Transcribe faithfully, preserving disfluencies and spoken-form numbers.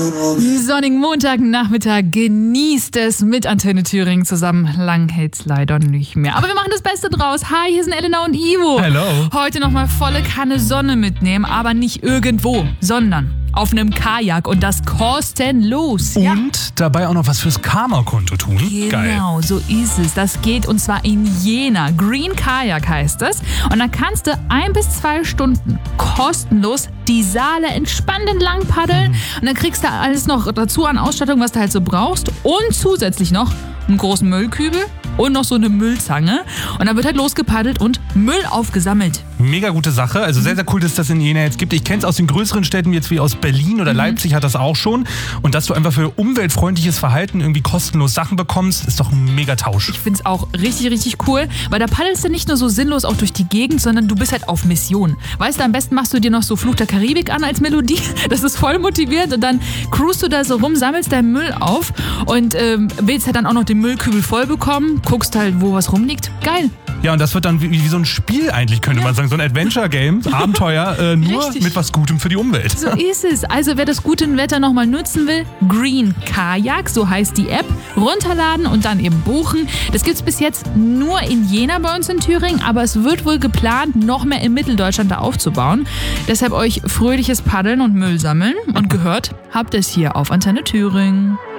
Sonnigen Montagnachmittag, genießt es mit Antenne Thüringen zusammen. Lang hält's leider nicht mehr. Aber wir machen das Beste draus. Hi, hier sind Elena und Ivo. Hallo. Heute nochmal volle Kanne Sonne mitnehmen, aber nicht irgendwo, sondern auf einem Kajak und das kostenlos. Und ja. dabei auch noch was fürs Karma-Konto tun. Genau, Geil. so ist es. Das geht und zwar in Jena. Green Kajak heißt es. Und da kannst du ein bis zwei Stunden kostenlos die Saale entspannt entlang paddeln. Mhm. Und dann kriegst du alles noch dazu an Ausstattung, was du halt so brauchst. Und zusätzlich noch einen großen Müllkübel und noch so eine Müllzange. Und dann wird halt losgepaddelt und Müll aufgesammelt. Mega gute Sache. Also sehr, sehr cool, dass das in Jena jetzt gibt. Ich kenne es aus den größeren Städten, jetzt wie aus Berlin oder mhm. Leipzig hat das auch schon. Und dass du einfach für umweltfreundliches Verhalten irgendwie kostenlos Sachen bekommst, ist doch ein mega Tausch. Ich finde es auch richtig, richtig cool, weil da paddelst du nicht nur so sinnlos auch durch die Gegend, sondern du bist halt auf Mission. Weißt du, am besten machst du dir noch so Fluch der Karibik an als Melodie. Das ist voll motiviert und dann cruist du da so rum, sammelst deinen Müll auf und ähm, willst halt dann auch noch den Müllkübel voll bekommen, guckst halt, wo was rumliegt. Geil. Ja, und das wird dann wie, wie so ein Spiel eigentlich, könnte ja. man sagen. So ein Adventure-Game, Abenteuer, äh, nur Richtig. mit was Gutem für die Umwelt. So ist es. Also wer das gute Wetter nochmal nutzen will, Green Kajak, so heißt die App, runterladen und dann eben buchen. Das gibt's bis jetzt nur in Jena bei uns in Thüringen, aber es wird wohl geplant, noch mehr in Mitteldeutschland da aufzubauen. Deshalb euch fröhliches Paddeln und Müll sammeln. Und gehört habt ihr es hier auf Antenne Thüringen.